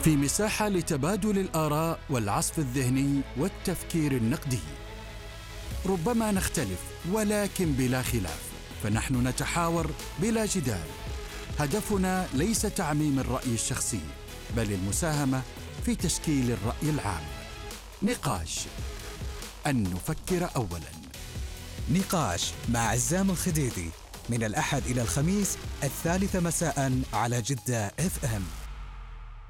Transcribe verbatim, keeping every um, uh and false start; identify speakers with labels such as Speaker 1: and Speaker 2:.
Speaker 1: في مساحة لتبادل الآراء والعصف الذهني والتفكير النقدي. ربما نختلف ولكن بلا خلاف، فنحن نتحاور بلا جدال. هدفنا ليس تعميم الرأي الشخصي، بل المساهمة في تشكيل الرأي العام. نقاش، أن نفكر أولاً.
Speaker 2: نقاش مع عزام الخديدي، من الأحد إلى الخميس الثالثة مساء على جدة إف إم.